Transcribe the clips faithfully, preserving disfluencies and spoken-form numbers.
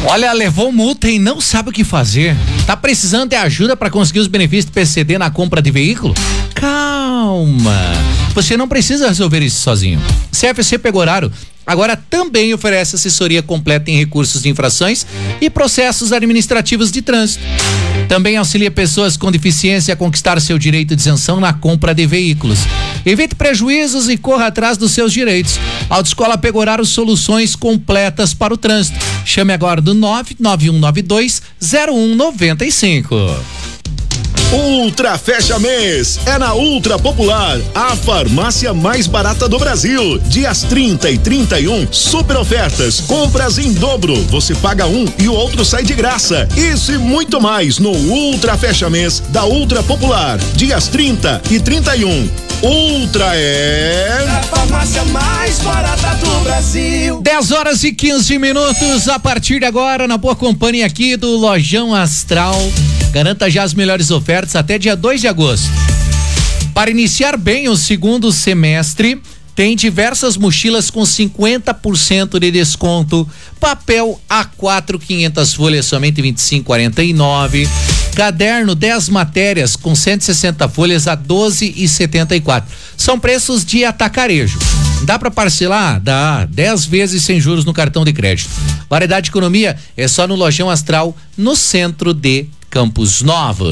Olha, levou multa e não sabe o que fazer. Tá precisando de ajuda para conseguir os benefícios do P C D na compra de veículo? Calma. Você não precisa resolver isso sozinho. C F C Pegoraro agora também oferece assessoria completa em recursos de infrações e processos administrativos de trânsito. Também auxilia pessoas com deficiência a conquistar seu direito de isenção na compra de veículos. Evite prejuízos e corra atrás dos seus direitos. Autoescola Pegoraro, soluções completas para o trânsito. Chame agora do nove nove um nove dois zero um nove cinco. Ultra Fecha Mês é na Ultra Popular, a farmácia mais barata do Brasil. Dias trinta e trinta e um, super ofertas, compras em dobro. Você paga um e o outro sai de graça. Isso e muito mais no Ultra Fecha Mês da Ultra Popular. Dias trinta e trinta e um. Ultra é a farmácia mais barata do Brasil. dez horas e quinze minutos. A partir de agora, na boa companhia aqui do Lojão Astral. Garanta já as melhores ofertas até dia dois de agosto. Para iniciar bem o segundo semestre, tem diversas mochilas com cinquenta por cento de desconto. Papel A quatro, quinhentas folhas, somente vinte e cinco reais e quarenta e nove centavos. Caderno dez matérias com cento e sessenta folhas a doze reais e setenta e quatro centavos. São preços de atacarejo. Dá para parcelar? Dá. dez vezes sem juros no cartão de crédito. Variedade de economia é só no Lojão Astral, no centro de Campos Novos.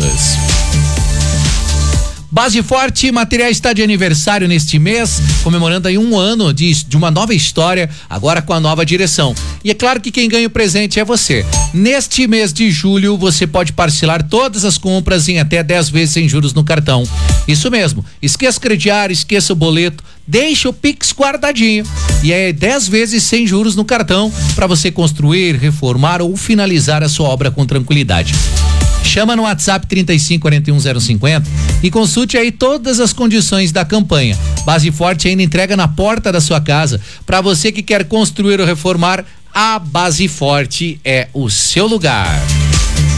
Base Forte Materiais está de aniversário neste mês, comemorando aí um ano de, de uma nova história, agora com a nova direção. E é claro que quem ganha o presente é você. Neste mês de julho, você pode parcelar todas as compras em até dez vezes sem juros no cartão. Isso mesmo, esqueça o crediário, esqueça o boleto, deixa o Pix guardadinho. E é dez vezes sem juros no cartão para você construir, reformar ou finalizar a sua obra com tranquilidade. Chama no WhatsApp trinta e cinco, quarenta e um, zero cinquenta e consulte aí todas as condições da campanha. Base Forte ainda entrega na porta da sua casa. Para você que quer construir ou reformar, a Base Forte é o seu lugar.